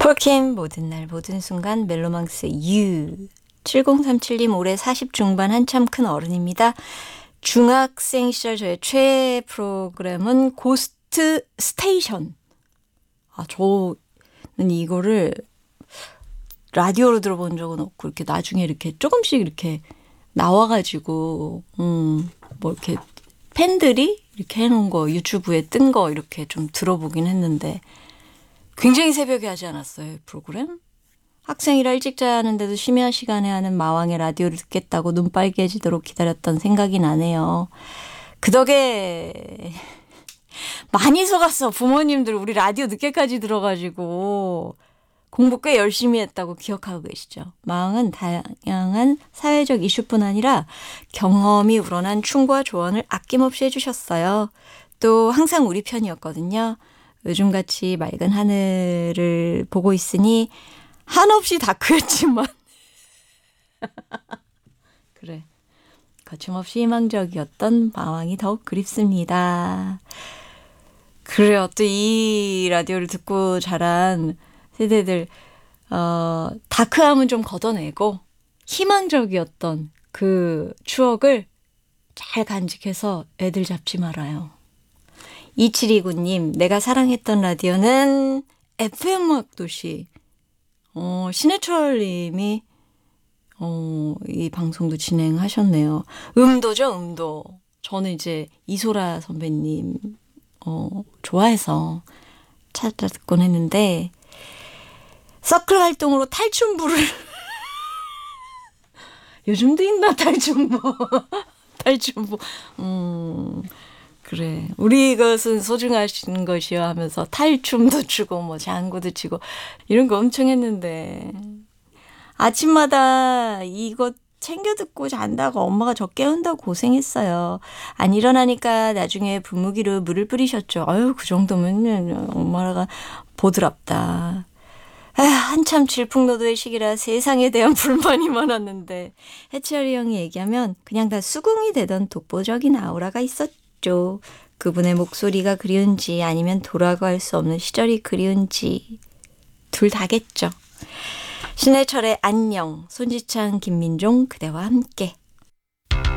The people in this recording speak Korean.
폴킴 모든 날 모든 순간 멜로망스 유 7037님 올해 40 중반 한참 큰 어른입니다. 중학생 시절 저의 최애 프로그램은 고스트 스테이션. 저는 이거를 라디오로 들어본 적은 없고 이렇게 나중에 이렇게 조금씩 이렇게 나와가지고 뭐 이렇게 팬들이 이렇게 해놓은 거 유튜브에 뜬 거 이렇게 좀 들어보긴 했는데 굉장히 새벽에 하지 않았어요, 이 프로그램? 학생이라 일찍 자야 하는데도 심야 시간에 하는 마왕의 라디오를 듣겠다고 눈 빨개지도록 기다렸던 생각이 나네요. 그 덕에 많이 속았어. 부모님들 우리 라디오 늦게까지 들어가지고 공부 꽤 열심히 했다고 기억하고 계시죠? 마왕은 다양한 사회적 이슈뿐 아니라 경험이 우러난 충고와 조언을 아낌없이 해주셨어요. 또 항상 우리 편이었거든요. 요즘같이 맑은 하늘을 보고 있으니 한없이 다크였지만 그래, 거침없이 희망적이었던 마왕이 더욱 그립습니다. 그래요. 또 이 라디오를 듣고 자란 세대들 다크함은 좀 걷어내고 희망적이었던 그 추억을 잘 간직해서 애들 잡지 말아요. 2729님, 내가 사랑했던 라디오는 FM음악도시. 신해철 님이 이 방송도 진행하셨네요. 음도죠, 음도. 저는 이제 이소라 선배님 좋아해서 찾아 듣곤 했는데 서클 활동으로 탈춤부를 요즘도 있나 탈춤부. 탈춤부. 그래. 우리 것은 소중하신 것이요 하면서 탈춤도 추고 뭐 장구도 치고 이런 거 엄청 했는데 아침마다 이거 챙겨 듣고 잔다고 엄마가 저 깨운다고 고생했어요. 안 일어나니까 나중에 분무기로 물을 뿌리셨죠. 아유, 그 정도면 엄마가 보드랍다. 한참 질풍노도의 시기라 세상에 대한 불만이 많았는데 해철이 형이 얘기하면 그냥 다 수긍이 되던 독보적인 아우라가 있었죠. 그분의 목소리가 그리운지 아니면 돌아갈 수 없는 시절이 그리운지 둘 다겠죠. 신해철의 안녕, 손지창, 김민종 그대와 함께.